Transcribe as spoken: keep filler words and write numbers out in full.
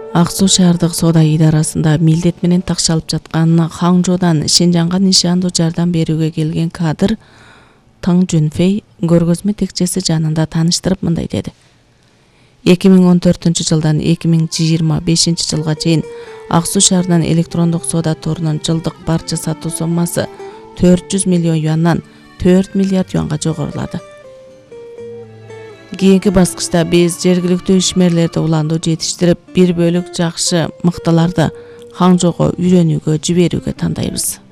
Ак Суу шаардык соода идарасында милдет менен такшалып жаткан Хаңжодан Шинжаңга нишандуу жардам берүүгө келген кадр Таң Жүнфей көргөзмө текчеси жанында тааныштырып мындай деди. эки миң он төртүнчү жылдан эки миң жыйырма бешинчи жылга чейин Ак Суу шаарынын электрондук соода торунун жылдык барча сатуу соммасы төрт жүз миллион юандан төрт миллиард юанга жогорулады. Кийинки баскычта биз жергиликтүү ишмерлерди уландуу жетиштирип, бир бөлүк жакшы мыктыларды Хаңжоого үйрөнүүгө жиберүүгө тандайбыз.